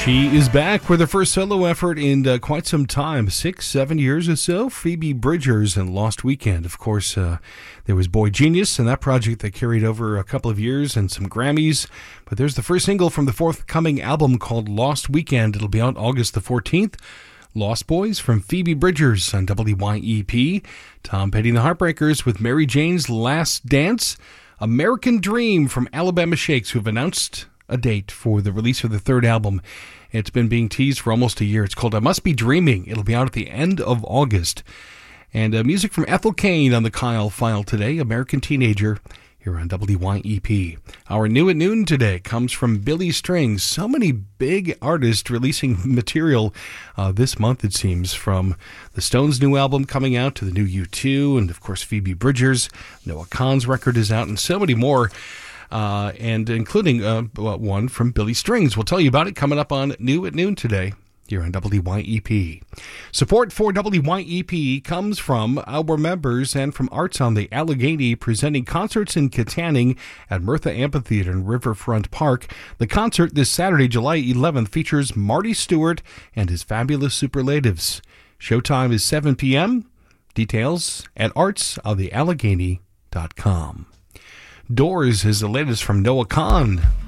She is back with her first solo effort in quite some time, 6-7 years or so. Phoebe Bridgers and Lost Weekend. Of course, there was Boy Genius and that project that carried over a couple of years and some Grammys. But there's the first single from the forthcoming album called Lost Weekend. It'll be out August the 14th. Lost Boys from Phoebe Bridgers on WYEP. Tom Petty and the Heartbreakers with Mary Jane's Last Dance. American Dream from Alabama Shakes, who've announced a date for the release of the third album. It's been being teased for almost a year. It's called I Must Be Dreaming. It'll be out at the end of August. And music from Ethel Cain on the Kyle File today, American Teenager, here on WYEP. Our New at Noon today comes from Billy Strings. So many big artists releasing material this month, it seems, from the Stones' new album coming out to the new U2, and of course Phoebe Bridgers. Noah Kahan's record is out, and so many more. And including one from Billy Strings. We'll tell you about it coming up on New at Noon today here on WYEP. Support for WYEP comes from our members and from Arts on the Allegheny, presenting concerts in Katanning at Mertha Amphitheater in Riverfront Park. The concert this Saturday, July 11th, features Marty Stewart and his fabulous superlatives. Showtime is 7 p.m. Details at artsontheallegheny.com. Doors is the latest from Noah Kahan.